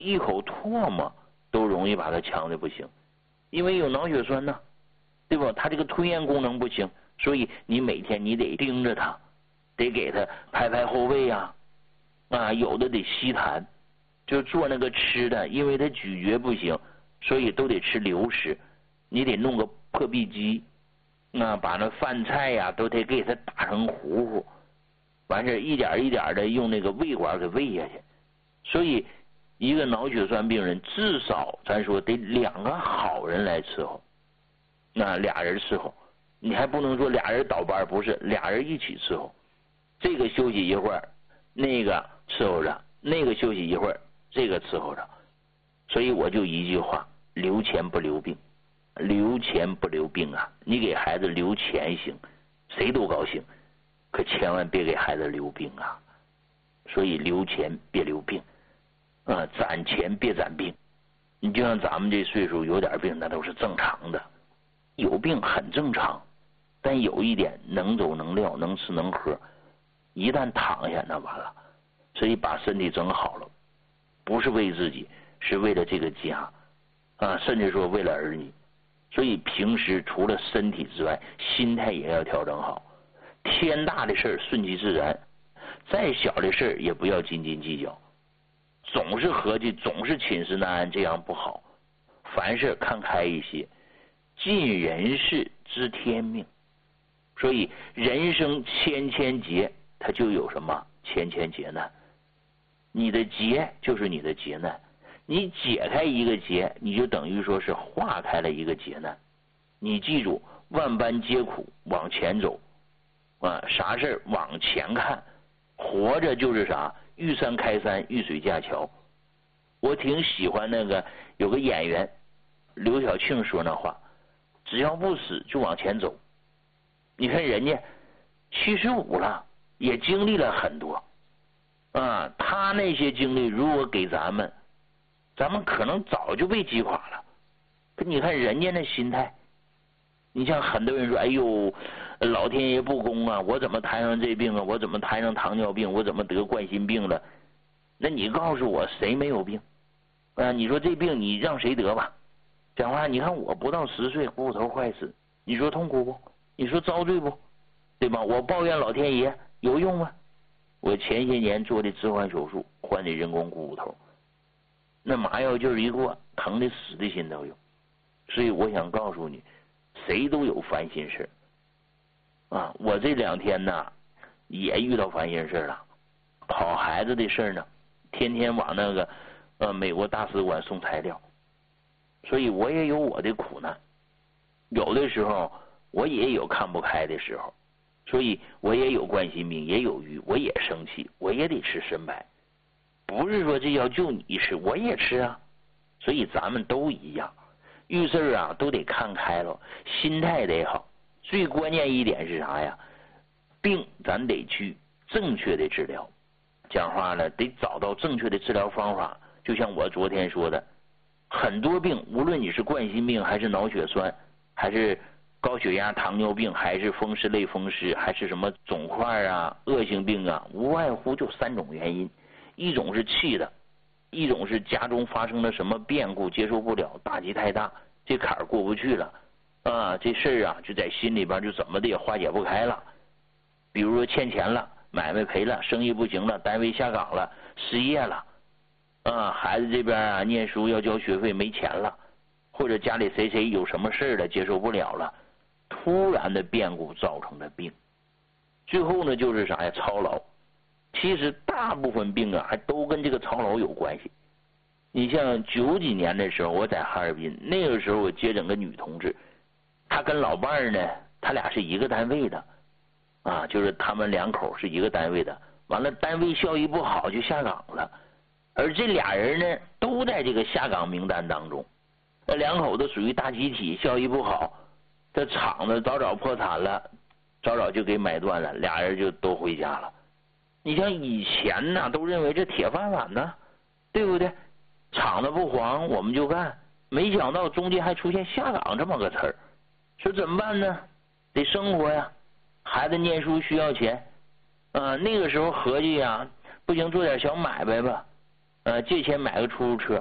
一口唾沫都容易把他呛的不行，因为有脑血栓呢，对吧？他这个吞咽功能不行，所以你每天你得盯着他，得给他拍拍后背呀，有的得吸痰，就做那个吃的，因为他咀嚼不行，所以都得吃流食，你得弄个破壁机，把那饭菜呀都得给他打成糊糊，完事一点一点的用那个胃管给喂下去。所以一个脑血栓病人至少咱说得2个好人来伺候，俩人伺候，你还不能说俩人倒班，不是，俩人一起伺候，这个休息一会儿，那个伺候着，那个休息一会儿，这个伺候着。所以我就一句话，留钱不留病，留钱不留病啊！你给孩子留钱行，谁都高兴，可千万别给孩子留病啊！所以留钱别留病，攒钱别攒病。你就像咱们这岁数有点病，那都是正常的，有病很正常，但有一点能走能撂，能吃能喝，一旦躺下那完了。所以把身体整好了，不是为自己，是为了这个家，甚至说为了儿女。所以平时除了身体之外，心态也要调整好。天大的事儿顺其自然，再小的事儿也不要斤斤计较，总是合计，总是寝食难安，这样不好。凡事看开一些，尽人事知天命。所以人生千千劫，它就有什么千千劫难。你的劫就是你的劫难，你解开一个劫，你就等于说是化开了一个劫难。你记住，万般皆苦，往前走，啥事儿往前看，活着就是啥，遇山开山，遇水架桥。我挺喜欢那个有个演员刘晓庆说那话，只要不死就往前走。你看人家75了，也经历了很多他那些经历如果给咱们可能早就被击垮了。可你看人家那心态，你像很多人说，哎呦，老天爷不公啊，我怎么摊上这病啊，我怎么摊上糖尿病，我怎么得冠心病了？那你告诉我谁没有病你说这病你让谁得吧？讲话你看我不到10岁骨头坏死，你说痛苦不？你说遭罪不？对吧？我抱怨老天爷有用吗？我前些年做的置换手术，换的人工骨头，那麻药劲儿一过，疼的死的心都有。所以我想告诉你，谁都有烦心事我这2天呢也遇到烦心事了，跑孩子的事呢，天天往那个美国大使馆送材料，所以我也有我的苦难。有的时候我也有看不开的时候，所以我也有冠心病，也有郁，我也生气，我也得吃参白。不是说这药就你吃，我也吃啊。所以咱们都一样，遇事都得看开了，心态得好。最关键一点是啥呀？病咱得去正确的治疗，讲话了得找到正确的治疗方法。就像我昨天说的，很多病，无论你是冠心病还是脑血栓，还是高血压、糖尿病，还是风湿类风湿，还是什么肿块恶性病无外乎就3种原因。一种是气的，一种是家中发生了什么变故接受不了，打击太大，这坎儿过不去了这事儿就在心里边就怎么的也化解不开了。比如说欠钱了，买卖赔了，生意不行了，单位下岗了，失业了孩子这边念书要交学费没钱了，或者家里谁有什么事了接受不了了，突然的变故造成的病。最后呢就是啥呀？操劳。其实大部分病还都跟这个操劳有关系。你像90几年的时候，我在哈尔滨，那个时候我接诊个女同志，她跟老伴儿呢，他俩是一个单位的就是他们2口是一个单位的，完了单位效益不好就下岗了，而这俩人呢都在这个下岗名单当中。那2口子属于大集体，效益不好，这厂子早破产了，早就给买断了，俩人就都回家了。你像以前都认为这铁饭碗呢，对不对？厂子不黄我们就干，没想到中间还出现下岗这么个词儿。说怎么办呢？得生活呀，孩子念书需要钱那个时候合计不行做点小买卖吧， 借钱买个出租车，